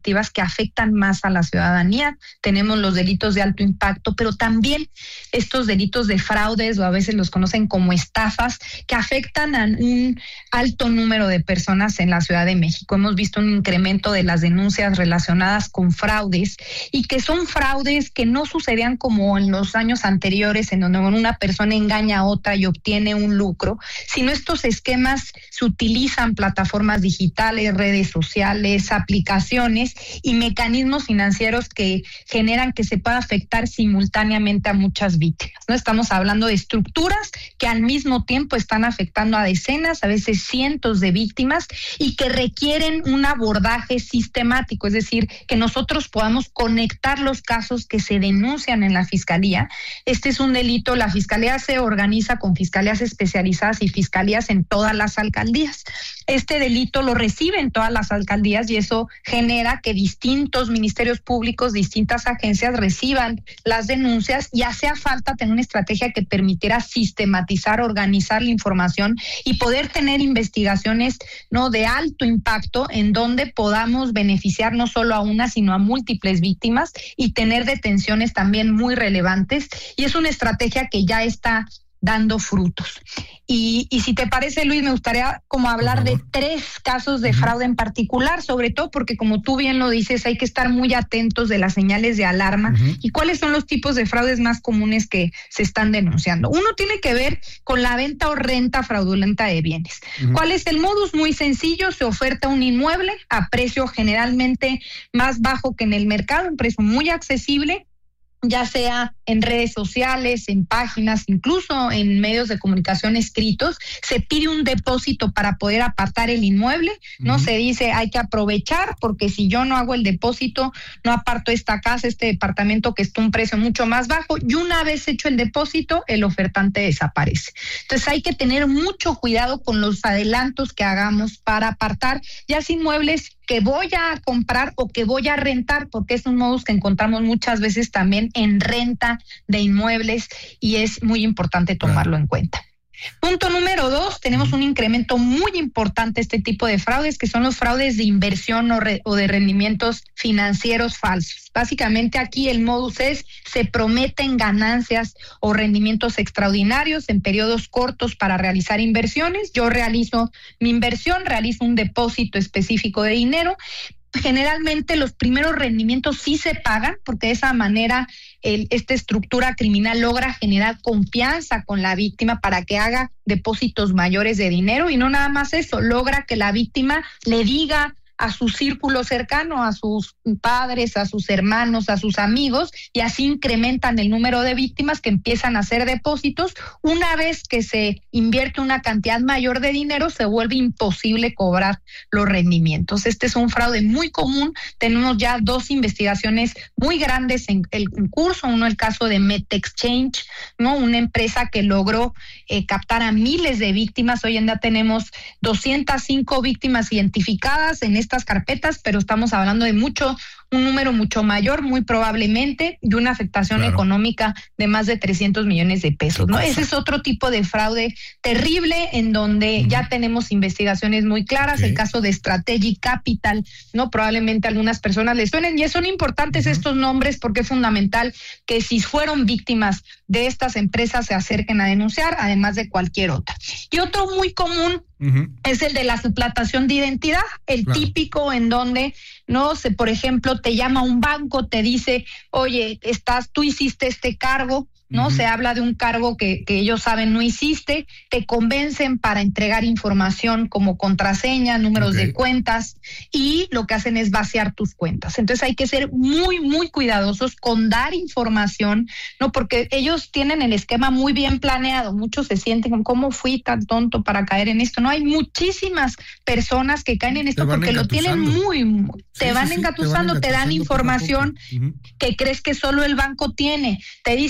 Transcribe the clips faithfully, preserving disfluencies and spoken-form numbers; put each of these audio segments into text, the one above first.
que afectan más a la ciudadanía. Tenemos los delitos de alto impacto, pero también estos delitos de fraudes, o a veces los conocen como estafas, que afectan a un alto número de personas en la Ciudad de México. Hemos visto un incremento de las denuncias relacionadas con fraudes, y que son fraudes que no sucedían como en los años anteriores, en donde una persona engaña a otra y obtiene un lucro, sino estos esquemas se utilizan plataformas digitales, redes sociales, aplicaciones y mecanismos financieros que generan que se pueda afectar simultáneamente a muchas víctimas, ¿no? Estamos hablando de estructuras que al mismo tiempo están afectando a decenas, a veces cientos de víctimas, y que requieren un abordaje sistemático, es decir, que nosotros podamos conectar los casos que se denuncian en la Fiscalía. Este es un delito, la Fiscalía se organiza con fiscalías especializadas y fiscalías en todas las alcaldías. Este delito lo reciben todas las alcaldías, y eso genera que distintos ministerios públicos, distintas agencias reciban las denuncias, y hacía falta tener una estrategia que permitiera sistematizar, organizar la información y poder tener investigaciones, ¿no?, de alto impacto, en donde podamos beneficiar no solo a una, sino a múltiples víctimas, y tener detenciones también muy relevantes. Y es una estrategia que ya está dando frutos. Y, y si te parece, Luis, me gustaría como hablar de tres casos de fraude en particular, sobre todo porque, como tú bien lo dices, hay que estar muy atentos de las señales de alarma. Uh-huh. Y cuáles son los tipos de fraudes más comunes que se están denunciando. Uno tiene que ver con la venta o renta fraudulenta de bienes. Uh-huh. ¿Cuál es el modus? Muy sencillo: se oferta un inmueble a precio generalmente más bajo que en el mercado, un precio muy accesible, ya sea en redes sociales, en páginas, incluso en medios de comunicación escritos. Se pide un depósito para poder apartar el inmueble, ¿no? Uh-huh. Se dice, hay que aprovechar, porque si yo no hago el depósito, no aparto esta casa, este departamento que está a un precio mucho más bajo, y una vez hecho el depósito, el ofertante desaparece. Entonces hay que tener mucho cuidado con los adelantos que hagamos para apartar ya sea inmuebles que voy a comprar o que voy a rentar, porque es un modus que encontramos muchas veces también en renta de inmuebles, y es muy importante tomarlo en cuenta. Punto número dos, tenemos un incremento muy importante este tipo de fraudes, que son los fraudes de inversión o, re, o de rendimientos financieros falsos. Básicamente aquí el modus es, se prometen ganancias o rendimientos extraordinarios en periodos cortos para realizar inversiones. Yo realizo mi inversión, realizo un depósito específico de dinero. Generalmente los primeros rendimientos sí se pagan, porque de esa manera el, esta estructura criminal logra generar confianza con la víctima para que haga depósitos mayores de dinero, y no nada más eso, logra que la víctima le diga a su círculo cercano, a sus padres, a sus hermanos, a sus amigos, y así incrementan el número de víctimas que empiezan a hacer depósitos. Una vez que se invierte una cantidad mayor de dinero, se vuelve imposible cobrar los rendimientos. Este es un fraude muy común. Tenemos ya dos investigaciones muy grandes en el curso. Uno, el caso de MetExchange, ¿no?, una empresa que logró eh, captar a miles de víctimas. Hoy en día tenemos doscientas cinco víctimas identificadas en este estas carpetas, pero estamos hablando de mucho, un número mucho mayor, muy probablemente, de una afectación claro. económica de más de trescientos millones de pesos, ¿no? Ese es otro tipo de fraude terrible, en donde uh-huh. ya tenemos investigaciones muy claras. Okay. El caso de Strategic Capital, ¿no? Probablemente a algunas personas les suenen, y son importantes uh-huh. estos nombres, porque es fundamental que si fueron víctimas de estas empresas se acerquen a denunciar, además de cualquier otra. Y otro muy común Uh-huh. es el de la suplantación de identidad, el claro. típico en donde, no sé, por ejemplo, te llama un banco, te dice, oye, estás, tú hiciste este cargo, ¿no? Uh-huh. Se habla de un cargo que, que ellos saben no hiciste, te convencen para entregar información como contraseña, números okay. de cuentas, y lo que hacen es vaciar tus cuentas. Entonces hay que ser muy, muy cuidadosos con dar información, ¿no? Porque ellos tienen el esquema muy bien planeado. Muchos se sienten como, ¿cómo fui tan tonto para caer en esto? No, hay muchísimas personas que caen en esto porque lo tienen muy, muy te, sí, van sí, engatusando, te van engatusando, te dan información uh-huh. que crees que solo el banco tiene. Te dicen, no, este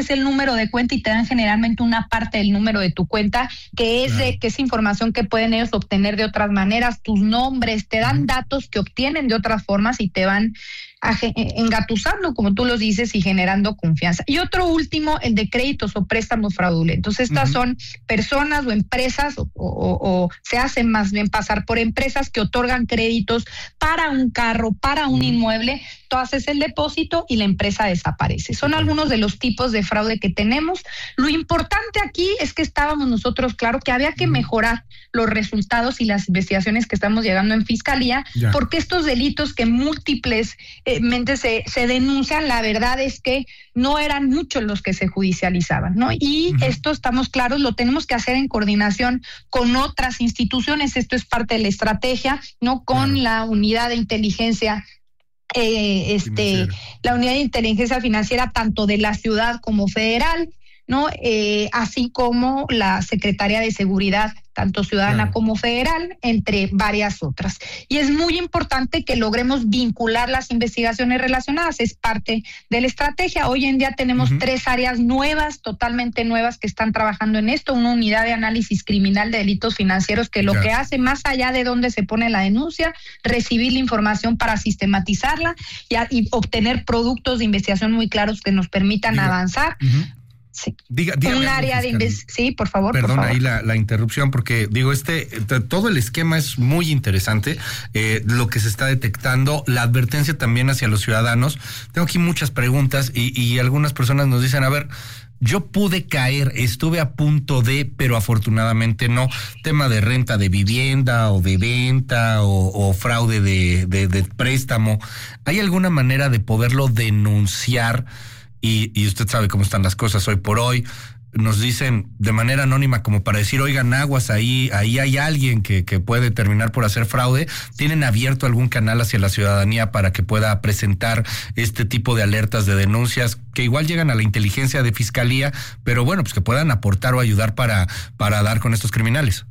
es el número de cuenta y te dan generalmente una parte del número de tu cuenta, que es claro. de que es información que pueden ellos obtener de otras maneras, tus nombres, te dan datos que obtienen de otras formas y te van engatusando, como tú los dices, y generando confianza. Y otro último, el de créditos o préstamos fraudulentos. Estas uh-huh. son personas o empresas, o, o, o se hacen más bien pasar por empresas que otorgan créditos para un carro, para un uh-huh. inmueble. Tú haces el depósito y la empresa desaparece. Son uh-huh. algunos de los tipos de fraude que tenemos. Lo importante aquí es que estábamos nosotros claro que había que uh-huh. mejorar los resultados y las investigaciones que estamos llegando en Fiscalía, yeah. porque estos delitos que múltiples eh, mente se, se denuncian, la verdad es que no eran muchos los que se judicializaban, ¿no? Y uh-huh. esto, estamos claros, lo tenemos que hacer en coordinación con otras instituciones, esto es parte de la estrategia, ¿no? Con claro. la unidad de inteligencia eh, este, la unidad de inteligencia financiera tanto de la ciudad como federal, ¿no? Eh, así como la Secretaría de Seguridad, tanto ciudadana claro. como federal, entre varias otras. Y es muy importante que logremos vincular las investigaciones relacionadas, es parte de la estrategia. Hoy en día tenemos uh-huh. tres áreas nuevas, totalmente nuevas, que están trabajando en esto, una unidad de análisis criminal de delitos financieros que lo claro. que hace, más allá de dónde se pone la denuncia, recibir la información para sistematizarla y, a, y obtener productos de investigación muy claros que nos permitan Diga. avanzar. Uh-huh. Sí. Diga, dígame, un área de inves- sí, por favor. Perdón por favor. ahí la, la interrupción, porque digo, este todo el esquema es muy interesante, eh, lo que se está detectando, la advertencia también hacia los ciudadanos. Tengo aquí muchas preguntas y, y algunas personas nos dicen, a ver, yo pude caer, estuve a punto de, pero afortunadamente no. Tema de renta de vivienda o de venta o, o fraude de, de, de préstamo. ¿Hay alguna manera de poderlo denunciar? Y, y usted sabe cómo están las cosas hoy por hoy. Nos dicen de manera anónima como para decir, oigan, aguas, ahí, ahí hay alguien que, que puede terminar por hacer fraude. ¿Tienen abierto algún canal hacia la ciudadanía para que pueda presentar este tipo de alertas, de denuncias, que igual llegan a la inteligencia de Fiscalía, pero bueno, pues que puedan aportar o ayudar para, para dar con estos criminales?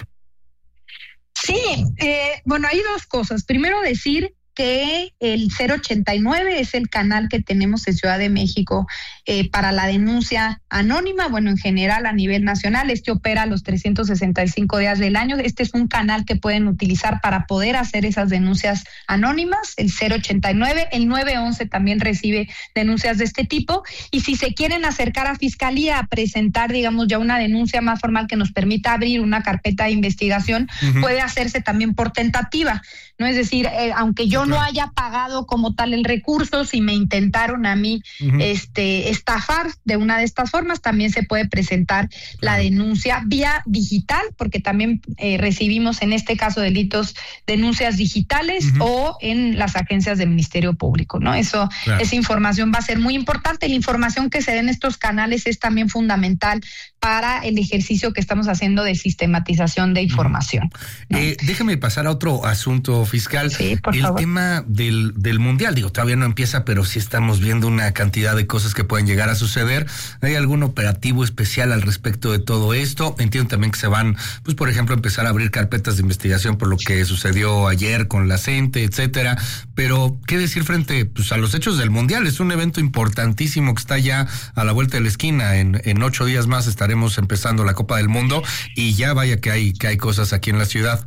Sí, eh, bueno, hay dos cosas. Primero decir que el cero ochenta y nueve es el canal que tenemos en Ciudad de México eh, para la denuncia anónima, bueno, en general a nivel nacional. Este opera los trescientos sesenta y cinco días del año. Este es un canal que pueden utilizar para poder hacer esas denuncias anónimas, el cero ochenta y nueve. El nueve once también recibe denuncias de este tipo. Y si se quieren acercar a Fiscalía a presentar, digamos, ya una denuncia más formal que nos permita abrir una carpeta de investigación, uh-huh. puede hacerse también por tentativa, ¿no? Es decir, eh, aunque yo no haya pagado como tal el recurso, si me intentaron a mí uh-huh. este estafar de una de estas formas, también se puede presentar claro. la denuncia vía digital, porque también eh, recibimos en este caso delitos, denuncias digitales uh-huh. o en las agencias del Ministerio Público, ¿no? Eso, claro. esa información va a ser muy importante. La información que se dé en estos canales es también fundamental para el ejercicio que estamos haciendo de sistematización de información, ¿no? Eh, déjame pasar a otro asunto fiscal. Sí, por el favor. tema del, del mundial, digo, todavía no empieza, pero sí estamos viendo una cantidad de cosas que pueden llegar a suceder. ¿Hay algún operativo especial al respecto de todo esto? Entiendo también que se van, pues por ejemplo, empezar a abrir carpetas de investigación por lo que sucedió ayer con la CENTE, etcétera. Pero, ¿qué decir frente pues, a los hechos del mundial? Es un evento importantísimo que está ya a la vuelta de la esquina. En, en ocho días más estaremos empezando la Copa del Mundo y ya vaya que hay, que hay cosas aquí en la ciudad.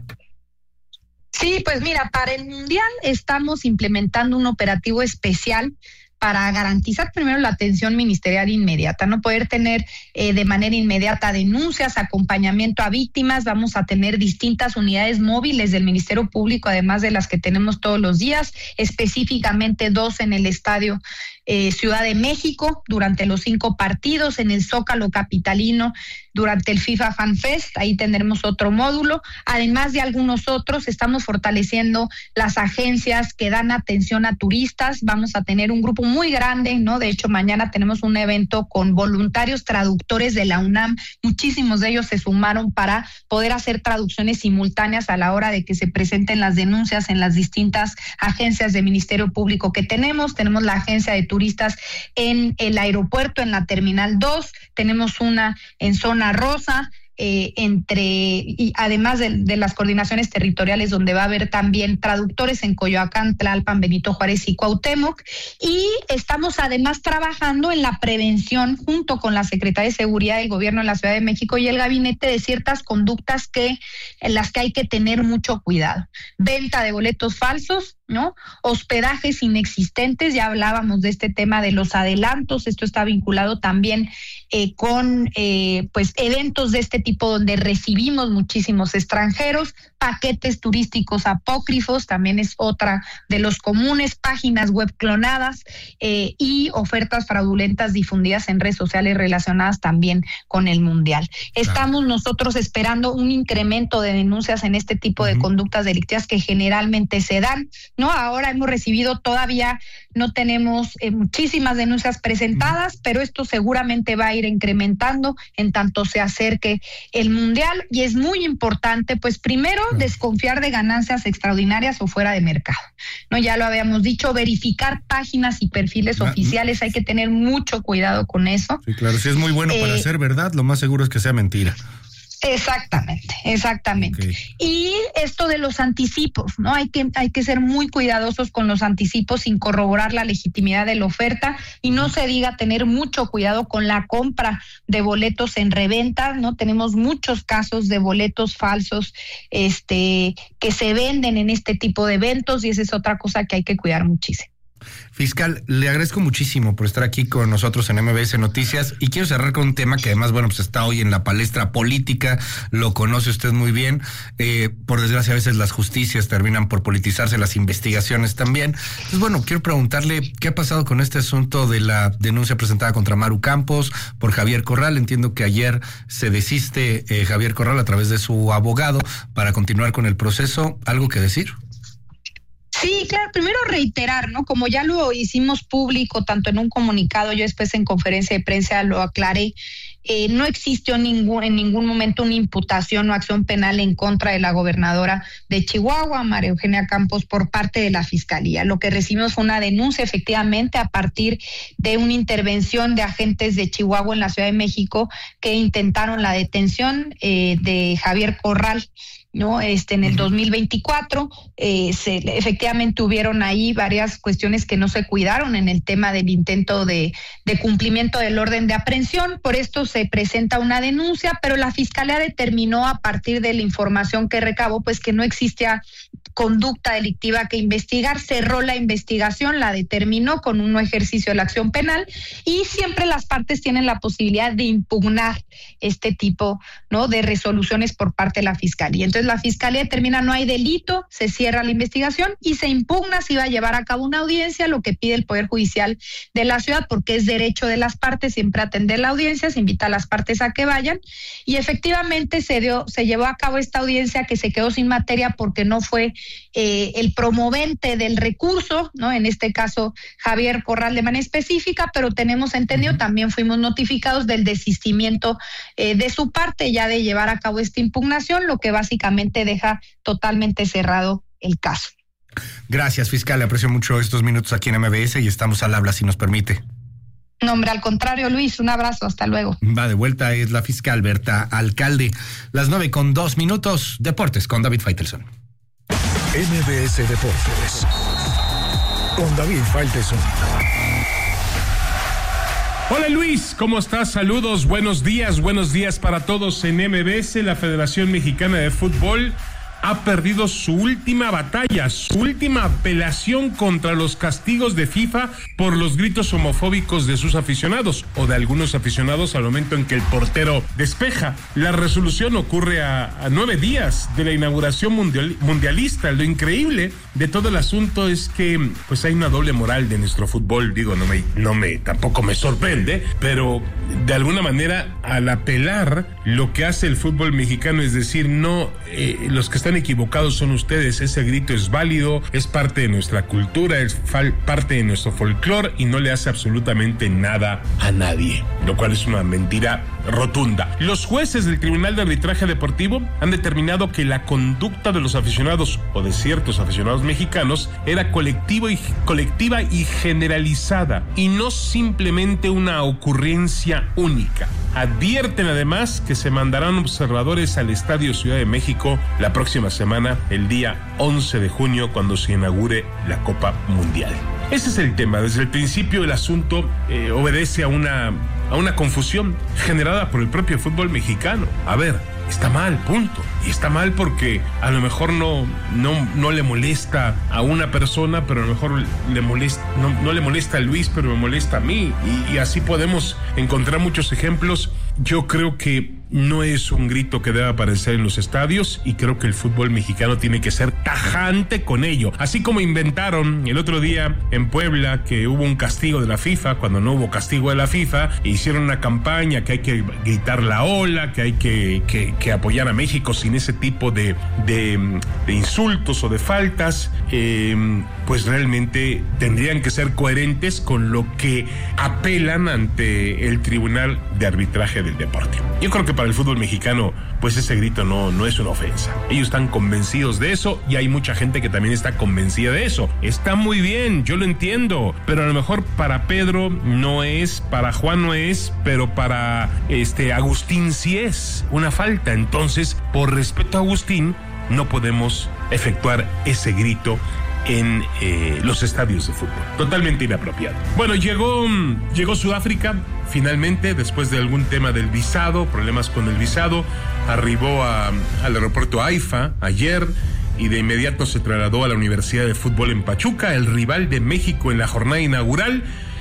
Sí, pues mira, para el Mundial estamos implementando un operativo especial para garantizar primero la atención ministerial inmediata, no poder tener eh, de manera inmediata denuncias, acompañamiento a víctimas. Vamos a tener distintas unidades móviles del Ministerio Público, además de las que tenemos todos los días, específicamente dos en el estadio eh, Ciudad de México durante los cinco partidos, en el Zócalo capitalino durante el FIFA Fan Fest, ahí tendremos otro módulo, además de algunos otros. Estamos fortaleciendo las agencias que dan atención a turistas. Vamos a tener un grupo muy grande, ¿no? De hecho, mañana tenemos un evento con voluntarios traductores de la UNAM. Muchísimos de ellos se sumaron para poder hacer traducciones simultáneas a la hora de que se presenten las denuncias en las distintas agencias de Ministerio Público que tenemos. Tenemos la agencia de turistas en el aeropuerto, en la Terminal dos, tenemos una en Zona Rosa, eh, entre, y además de, de las coordinaciones territoriales, donde va a haber también traductores en Coyoacán, Tlalpan, Benito Juárez y Cuauhtémoc, y estamos además trabajando en la prevención junto con la Secretaría de Seguridad del Gobierno de la Ciudad de México y el gabinete de ciertas conductas que en las que hay que tener mucho cuidado. Venta de boletos falsos, ¿no? Hospedajes inexistentes, ya hablábamos de este tema de los adelantos, esto está vinculado también eh, con eh, pues eventos de este tipo donde recibimos muchísimos extranjeros, paquetes turísticos apócrifos, también es otra de los comunes, páginas web clonadas eh, y ofertas fraudulentas difundidas en redes sociales relacionadas también con el Mundial. Estamos nosotros esperando un incremento de denuncias en este tipo de uh-huh. conductas delictivas que generalmente se dan, ¿no? Ahora hemos recibido, todavía no tenemos eh, muchísimas denuncias presentadas, uh-huh. pero esto seguramente va a ir incrementando en tanto se acerque el Mundial, y es muy importante, pues primero, uh-huh. desconfiar de ganancias extraordinarias o fuera de mercado, ¿no? Ya lo habíamos dicho, verificar páginas y perfiles uh-huh. oficiales, hay que tener mucho cuidado con eso. Sí, claro, si es muy bueno eh, para ser verdad, lo más seguro es que sea mentira. Exactamente, exactamente. Okay. Y esto de los anticipos, ¿no? Hay que, hay que ser muy cuidadosos con los anticipos sin corroborar la legitimidad de la oferta, y no se diga tener mucho cuidado con la compra de boletos en reventa, ¿no? Tenemos muchos casos de boletos falsos este, que se venden en este tipo de eventos, y esa es otra cosa que hay que cuidar muchísimo. Fiscal, le agradezco muchísimo por estar aquí con nosotros en M B S Noticias, y quiero cerrar con un tema que además, bueno, pues está hoy en la palestra política, lo conoce usted muy bien. Eh, por desgracia, a veces las justicias terminan por politizarse, las investigaciones también. Entonces, bueno, quiero preguntarle qué ha pasado con este asunto de la denuncia presentada contra Maru Campos por Javier Corral. Entiendo que ayer se desiste eh, Javier Corral a través de su abogado para continuar con el proceso. ¿Algo que decir? Sí, claro, primero reiterar, ¿no? Como ya lo hicimos público, tanto en un comunicado, yo después en conferencia de prensa lo aclaré, eh, no existió ningún, en ningún momento una imputación o acción penal en contra de la gobernadora de Chihuahua, María Eugenia Campos, por parte de la Fiscalía. Lo que recibimos fue una denuncia, efectivamente, a partir de una intervención de agentes de Chihuahua en la Ciudad de México que intentaron la detención eh, de Javier Corral, ¿no? Este, en el uh-huh. dos mil veinticuatro, eh, se, efectivamente hubieron ahí varias cuestiones que no se cuidaron en el tema del intento de, de cumplimiento del orden de aprehensión. Por esto se presenta una denuncia, pero la Fiscalía determinó, a partir de la información que recabó, pues que no existía conducta delictiva que investigar, cerró la investigación, la determinó con un no ejercicio de la acción penal, y siempre las partes tienen la posibilidad de impugnar este tipo, ¿no?, de resoluciones por parte de la Fiscalía. Entonces la Fiscalía determina no hay delito, se cierra la investigación y se impugna si va a llevar a cabo una audiencia, lo que pide el Poder Judicial de la ciudad, porque es derecho de las partes siempre atender la audiencia, se invita a las partes a que vayan, y efectivamente se dio, se llevó a cabo esta audiencia que se quedó sin materia porque no fue eh, el promovente del recurso, ¿no? En este caso Javier Corral de manera específica, pero tenemos entendido, uh-huh. también fuimos notificados del desistimiento eh, de su parte ya de llevar a cabo esta impugnación, lo que básicamente deja totalmente cerrado el caso. Gracias, fiscal, le aprecio mucho estos minutos aquí en M B S y estamos al habla, si nos permite. No, hombre, al contrario, Luis, un abrazo, hasta luego. Va de vuelta, es la fiscal Berta Alcalde. Las nueve con dos minutos, Deportes con David Faitelson. M B S Deportes con David Faitelson. Hola Luis, ¿cómo estás? Saludos, buenos días, buenos días para todos en M B S. La Federación Mexicana de Fútbol ha perdido su última batalla, su última apelación contra los castigos de FIFA por los gritos homofóbicos de sus aficionados o de algunos aficionados al momento en que el portero despeja. La resolución ocurre a, a nueve días de la inauguración mundial, mundialista. Lo increíble de todo el asunto es que pues hay una doble moral de nuestro fútbol. Digo, no me, no me, tampoco me sorprende, pero de alguna manera al apelar lo que hace el fútbol mexicano, es decir, no, eh, los que están están equivocados son ustedes. Ese grito es válido, es parte de nuestra cultura, es fal- parte de nuestro folclore y no le hace absolutamente nada a nadie, lo cual es una mentira rotunda. Los jueces del Tribunal de Arbitraje Deportivo han determinado que la conducta de los aficionados o de ciertos aficionados mexicanos era colectivo y, colectiva y generalizada y no simplemente una ocurrencia única. Advierten además que se mandarán observadores al Estadio Ciudad de México la próxima semana, el día once de junio, cuando se inaugure la Copa Mundial. Ese es el tema. Desde el principio el asunto eh, obedece a una, a una confusión generada por el propio fútbol mexicano. A ver, está mal, punto. Y está mal porque a lo mejor no, no, no le molesta a una persona, pero a lo mejor le molesta, no, no le molesta a Luis, pero me molesta a mí. Y, y así podemos encontrar muchos ejemplos. Yo creo que no es un grito que deba aparecer en los estadios y creo que el fútbol mexicano tiene que ser tajante con ello. Así como inventaron el otro día en Puebla que hubo un castigo de la FIFA cuando no hubo castigo de la FIFA, e hicieron una campaña que hay que gritar la ola, que hay que, que, que apoyar a México sin ese tipo de, de, de insultos o de faltas, eh, pues realmente tendrían que ser coherentes con lo que apelan ante el Tribunal de Arbitraje del Deporte. Yo creo que para el fútbol mexicano, pues ese grito no, no es una ofensa. Ellos están convencidos de eso y hay mucha gente que también está convencida de eso. Está muy bien, yo lo entiendo, pero a lo mejor para Pedro no es, para Juan no es, pero para este Agustín sí es una falta. Entonces, por respeto a Agustín, no podemos efectuar ese grito en eh, los estadios de fútbol. Totalmente inapropiado. Bueno, llegó, llegó Sudáfrica finalmente, después de algún tema del visado, problemas con el visado, arribó a, al aeropuerto AIFA ayer y de inmediato se trasladó a la Universidad de Fútbol en Pachuca, el rival de México en la jornada inaugural.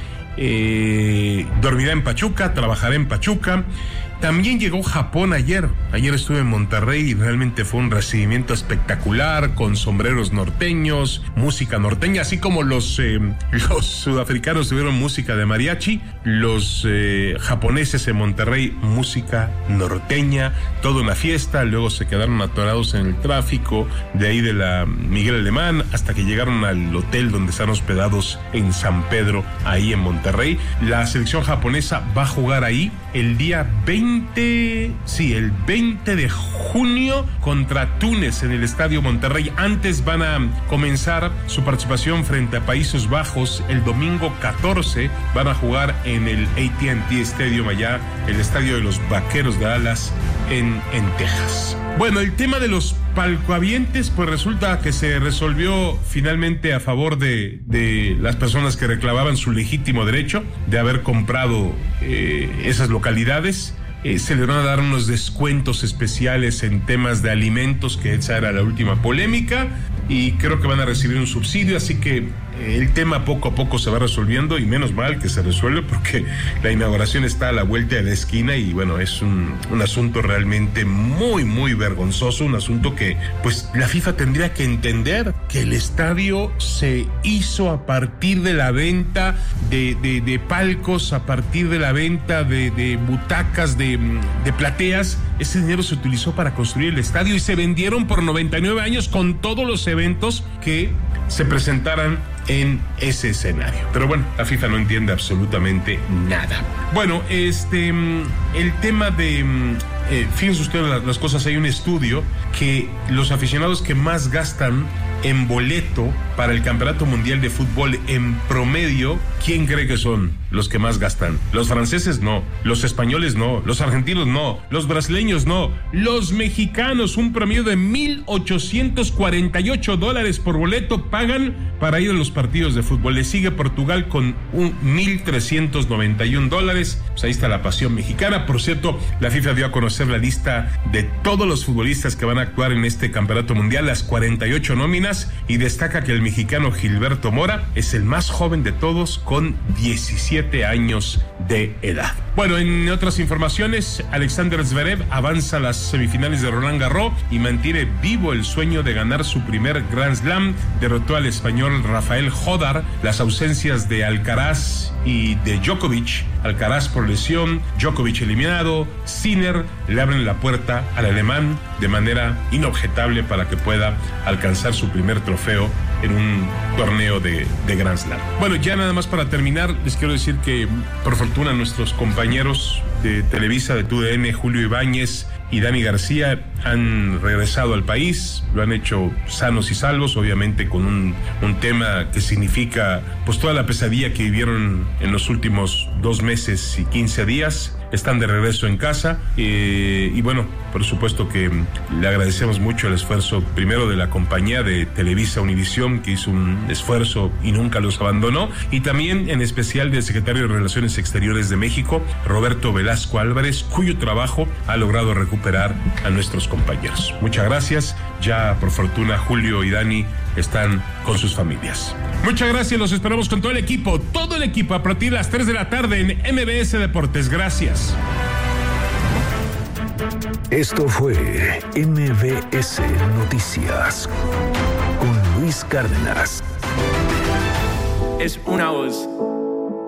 Eh, dormirá en Pachuca, trabajará en Pachuca. También llegó Japón ayer. Ayer estuve en Monterrey y realmente fue un recibimiento espectacular, con sombreros norteños, música norteña, así como los, eh, los sudafricanos tuvieron música de mariachi, los eh, japoneses en Monterrey, música norteña, toda una fiesta. Luego se quedaron atorados en el tráfico de ahí de la Miguel Alemán hasta que llegaron al hotel donde están hospedados en San Pedro, ahí en Monterrey. La selección japonesa va a jugar ahí el día veinte, sí, el veinte de junio contra Túnez en el Estadio Monterrey. Antes van a comenzar su participación frente a Países Bajos el domingo catorce. Van a jugar en el A T and T Stadium, allá, el estadio de los Vaqueros de Dallas en, en Texas. Bueno, el tema de los palcohabientes, pues resulta que se resolvió finalmente a favor de, de las personas que reclamaban su legítimo derecho de haber comprado eh, esas localidades. Eh, se le van a dar unos descuentos especiales en temas de alimentos, que esa era la última polémica, y creo que van a recibir un subsidio, así que eh, el tema poco a poco se va resolviendo, y menos mal que se resuelve porque la inauguración está a la vuelta de la esquina y bueno, es un, un asunto realmente muy, muy vergonzoso, un asunto que pues la FIFA tendría que entender, que el estadio se hizo a partir de la venta de, de, de palcos, a partir de la venta de, de butacas, de, de plateas. Ese dinero se utilizó para construir el estadio y se vendieron por noventa y nueve años con todos los eventos que se presentaran en ese escenario. Pero bueno, la FIFA no entiende absolutamente nada. Bueno, este, el tema de, eh, fíjense ustedes las, las cosas, hay un estudio que los aficionados que más gastan en boleto para el Campeonato Mundial de Fútbol en promedio, ¿quién cree que son los que más gastan? Los franceses no, los españoles no, los argentinos no, los brasileños no, los mexicanos, un promedio de mil ochocientos cuarenta y ocho dólares por boleto pagan para ir a los partidos de fútbol. Le sigue Portugal con un mil trescientos noventa y un dólares. Pues ahí está la pasión mexicana. Por cierto, la FIFA dio a conocer la lista de todos los futbolistas que van a actuar en este Campeonato Mundial, las cuarenta y ocho nóminas, y destaca que el mexicano Gilberto Mora es el más joven de todos con diecisiete diecisiete años de edad. Bueno, en otras informaciones, Alexander Zverev avanza a las semifinales de Roland Garros y mantiene vivo el sueño de ganar su primer Grand Slam. Derrotó al español Rafael Jodar. Las ausencias de Alcaraz y de Djokovic, Alcaraz por lesión, Djokovic eliminado, Sinner, le abren la puerta al alemán de manera inobjetable para que pueda alcanzar su primer trofeo en un torneo de, de Grand Slam. Bueno, ya nada más para terminar, les quiero decir que por fortuna nuestros compañeros de Televisa, de T U D N, Julio Ibáñez y Dani García, han regresado al país, lo han hecho sanos y salvos, obviamente con un, un tema que significa pues toda la pesadilla que vivieron en los últimos dos meses y quince días. Están de regreso en casa eh, y bueno, por supuesto que le agradecemos mucho el esfuerzo primero de la compañía de Televisa Univisión, que hizo un esfuerzo y nunca los abandonó, y también en especial del secretario de Relaciones Exteriores de México, Roberto Velasco Álvarez, cuyo trabajo ha logrado recuperar a nuestros compañeros. Muchas gracias. Ya por fortuna Julio y Dani están con sus familias. Muchas gracias, los esperamos con todo el equipo, todo el equipo a partir de las tres de la tarde en M B S Deportes. Gracias. Esto fue M B S Noticias con Luis Cárdenas. Es una voz.